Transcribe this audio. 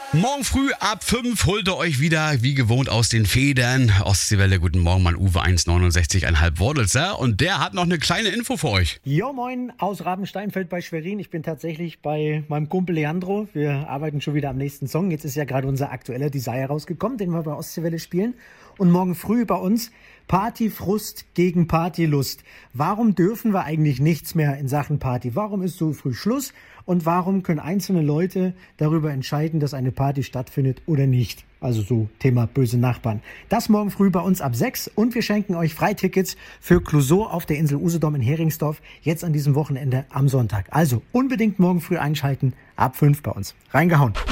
Morgen früh ab 5 holt ihr euch wieder wie gewohnt aus den Federn. Ostseewelle, guten Morgen, mein Uwe 1,69,5 Wordelser. Und der hat noch eine kleine Info für euch. Jo, moin, aus Rabensteinfeld bei Schwerin. Ich bin tatsächlich bei meinem Kumpel Leandro. Wir arbeiten schon wieder am nächsten Song. Jetzt ist ja gerade unser aktueller Desire rausgekommen, den wir bei Ostseewelle spielen. Und morgen früh bei uns Partyfrust gegen Partylust. Warum dürfen wir eigentlich nichts mehr in Sachen Party? Warum ist so früh Schluss? Und warum können einzelne Leute darüber entscheiden, dass eine Party stattfindet oder nicht? Also so Thema böse Nachbarn. Das morgen früh bei uns ab 6 und wir schenken euch Freitickets für Clouseau auf der Insel Usedom in Heringsdorf jetzt an diesem Wochenende am Sonntag. Also unbedingt morgen früh einschalten, ab 5 bei uns. Reingehauen.